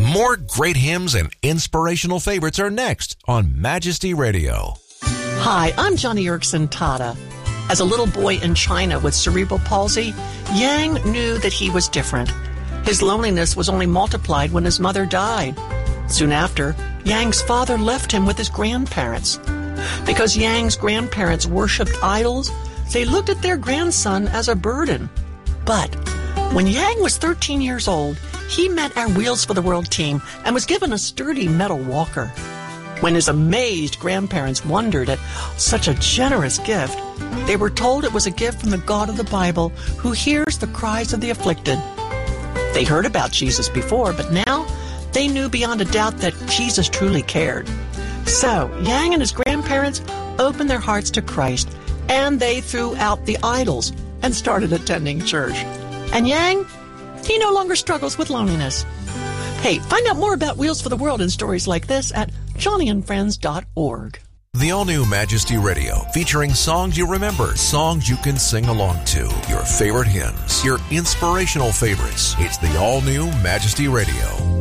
More great hymns and inspirational favorites are next on Majesty Radio. Hi, I'm Johnny Erickson Tada. As a little boy in China with cerebral palsy, Yang knew that he was different. His loneliness was only multiplied when his mother died. Soon after, Yang's father left him with his grandparents. Because Yang's grandparents worshipped idols, they looked at their grandson as a burden. But when Yang was 13 years old, he met our Wheels for the World team and was given a sturdy metal walker. When his amazed grandparents wondered at such a generous gift, they were told it was a gift from the God of the Bible who hears the cries of the afflicted. They heard about Jesus before, but now they knew beyond a doubt that Jesus truly cared. So Yang and his grandparents opened their hearts to Christ, and they threw out the idols and started attending church. And Yang, he no longer struggles with loneliness. Hey, find out more about Wheels for the World and stories like this at johnnyandfriends.org. The all-new Majesty Radio, featuring songs you remember, songs you can sing along to, your favorite hymns, your inspirational favorites. It's the all-new Majesty Radio.